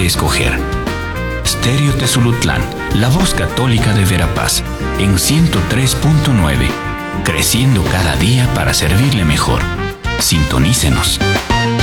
escoger. Stereo Tezulutlán, la voz católica de Verapaz, en 103.9, creciendo cada día para servirle mejor. Sintonícenos.